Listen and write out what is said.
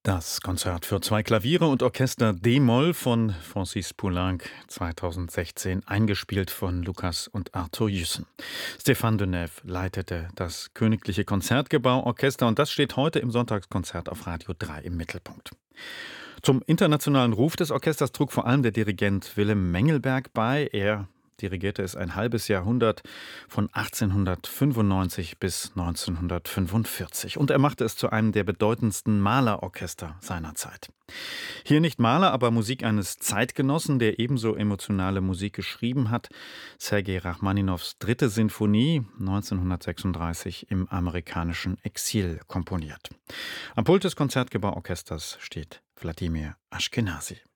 Das Konzert für zwei Klaviere und Orchester d-Moll von Francis Poulenc 2016, eingespielt von Lukas und Arthur Jüssen. Stéphane Deneuve leitete das Königliche Konzertgebauorchester und das steht heute im Sonntagskonzert auf Radio 3 im Mittelpunkt. Zum internationalen Ruf des Orchesters trug vor allem der Dirigent Willem Mengelberg bei. Er dirigierte es ein halbes Jahrhundert, von 1895 bis 1945. Und er machte es zu einem der bedeutendsten Malerorchester seiner Zeit. Hier nicht Maler, aber Musik eines Zeitgenossen, der ebenso emotionale Musik geschrieben hat. Sergei Rachmaninows dritte Sinfonie, 1936 im amerikanischen Exil komponiert. Am Pult des Konzertgebauorchesters steht Wladimir Aschkenasy.